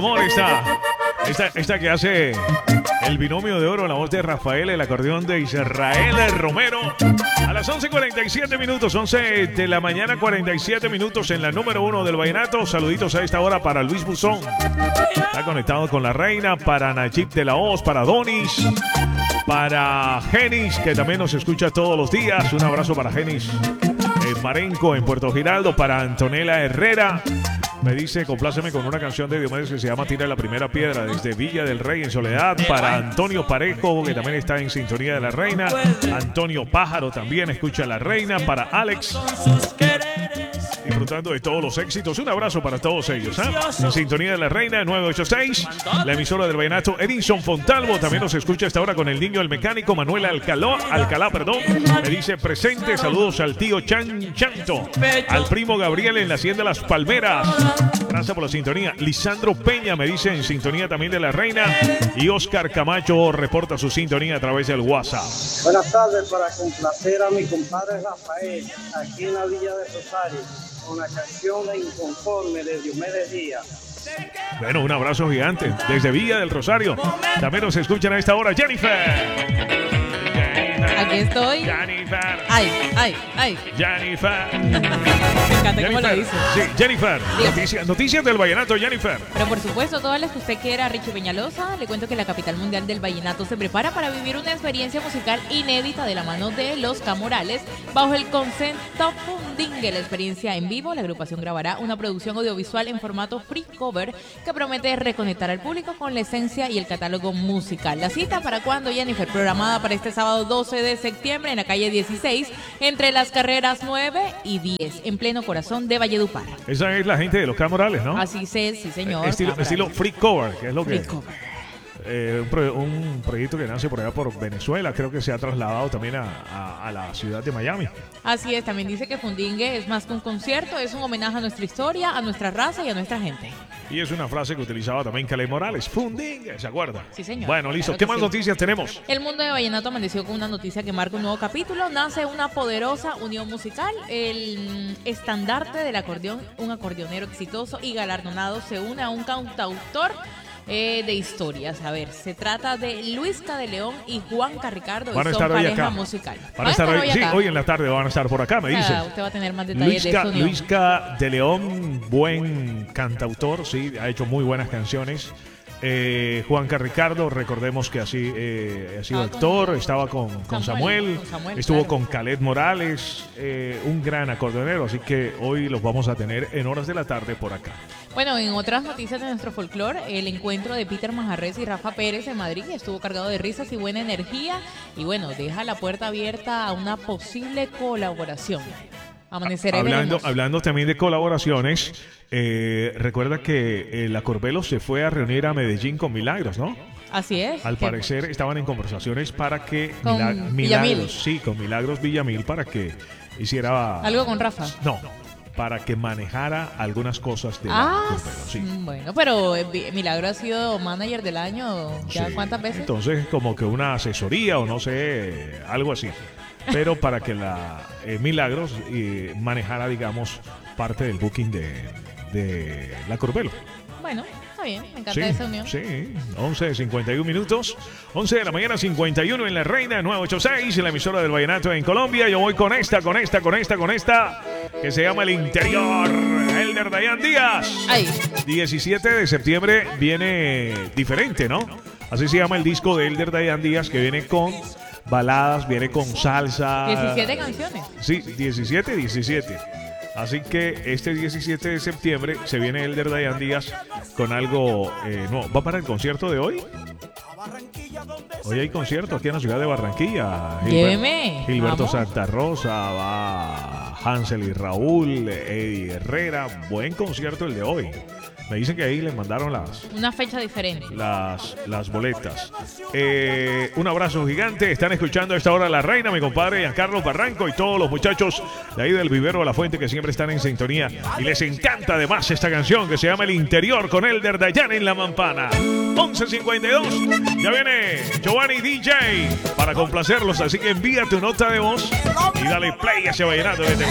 Amor, esta que hace el binomio de oro, la voz de Rafael, el acordeón de Israel Romero. A las 11:47 minutos, 11 de la mañana, 47 minutos en la número 1 del vallenato. Saluditos a esta hora para Luis Buzón. Está conectado con la reina, para Najib de la Hoz, para Donis, para Genis, que también nos escucha todos los días. Un abrazo para Genis en Marenco, en Puerto Giraldo, para Antonella Herrera. Me dice, compláceme con una canción de Diomedes que se llama Tira la primera piedra, desde Villa del Rey en Soledad. Para Antonio Parejo, que también está en sintonía de la reina. Antonio Pájaro también escucha a la reina. Para Alex, disfrutando de todos los éxitos. Un abrazo para todos ellos, ¿eh? En sintonía de la reina 986, la emisora del vallenato. Edinson Fontalvo también nos escucha a esta hora con el niño, el mecánico. Manuel Alcalá, me dice presente. Saludos al tío Chanto, al primo Gabriel en la Hacienda Las Palmeras. Gracias por la sintonía. Lisandro Peña me dice en sintonía también de la reina. Y Oscar Camacho reporta su sintonía a través del WhatsApp. Buenas tardes, para complacer a mi compadre Rafael aquí en la Villa de Rosario con la canción de Inconforme de Diomedes Díaz. Bueno, un abrazo gigante desde Villa del Rosario. También nos escuchan a esta hora Jennifer. Aquí estoy. Jennifer. Ay. Jennifer. Me encanta cómo lo dice. Sí, Jennifer. Noticias del vallenato, Jennifer. Pero por supuesto, todas las que usted quiera, Richie Peñalosa, le cuento que la capital mundial del vallenato se prepara para vivir una experiencia musical inédita de la mano de Los Camorales bajo el concepto Fundingue. La experiencia en vivo, la agrupación grabará una producción audiovisual en formato free cover que promete reconectar al público con la esencia y el catálogo musical. La cita para cuando, Jennifer, programada para este sábado 12 de septiembre en la calle 16, entre las carreras 9 y 10, en pleno corazón de Valledupar. Esa es la gente de Los Camorales, ¿no? Así es, sí señor. Estilo free cover, que es lo que... Free cover. Un proyecto que nace por allá por Venezuela, creo que se ha trasladado también a la ciudad de Miami. Así es, también dice que Fundingue es más que un concierto, es un homenaje a nuestra historia, a nuestra raza y a nuestra gente. Y es una frase que utilizaba también Calais Morales, Fundingue, ¿se acuerda? Sí, señor. Bueno, listo, claro ¿qué que más sí. Noticias tenemos? El mundo de vallenato amaneció con una noticia que marca un nuevo capítulo. Nace una poderosa unión musical. El estandarte del acordeón, un acordeonero exitoso y galardonado, se une a un cantautor de historias. A ver, se trata de Luisca de León y Juanca Ricardo. Van a y son estar hoy pareja acá. Musical. Van a estar hoy, sí, hoy en la tarde van a estar por acá, me dice. Usted va a tener más detalles de eso. Luisca de León, buen cantautor, sí, ha hecho muy buenas canciones. Juanca Ricardo, recordemos que así ha sido actor, estaba con Samuel, estuvo claro. con Calais Morales, un gran acordeonero, así que hoy los vamos a tener en horas de la tarde por acá. Bueno, en otras noticias de nuestro folclore, el encuentro de Peter Manjarres y Rafa Pérez en Madrid estuvo cargado de risas y buena energía y bueno, deja la puerta abierta a una posible colaboración. Hablando también de colaboraciones, recuerda que la Corbelo se fue a reunir a Medellín con Milagros, ¿no? Así es. Al parecer estaban en conversaciones para que con Milagros, sí, con Milagros Villamil, para que hiciera... ¿Algo con Rafa? No, para que manejara algunas cosas de la Corbelo, sí. Bueno, pero Milagro ha sido manager del año, ¿ya sí. ¿Cuántas veces? Entonces, como que una asesoría o no sé, algo así. Pero para que la Milagros manejara, digamos, parte del booking de la Corbelo. Bueno, está bien, me encanta esa unión. Sí, 11:51 minutos, 11 de la mañana 51 en La Reina 986, en la emisora del vallenato en Colombia. Yo voy con esta, que se llama El Interior, Elder Dayan Díaz. Ay. 17 de septiembre viene diferente, ¿no? Así se llama el disco de Elder Dayan Díaz, que viene con baladas, viene con salsa. 17 canciones. Sí, 17. Así que este 17 de septiembre se viene Elder Dayan Díaz con algo nuevo. ¿Va para el concierto de hoy? Hoy hay concierto aquí en la ciudad de Barranquilla. Gilberto Santa Rosa, va Hansel y Raúl, Eddie Herrera. Buen concierto el de hoy. Me dicen que ahí les mandaron una fecha diferente. Las boletas. Un abrazo gigante. Están escuchando a esta hora La Reina, mi compadre Giancarlo Barranco y todos los muchachos de ahí del Vivero de la Fuente que siempre están en sintonía. Y les encanta además esta canción que se llama El Interior con Elder Dayan en la Mampana. 11:52. Ya viene Giovanni DJ para complacerlos. Así que envía tu nota de voz y dale play a ese vallenato que te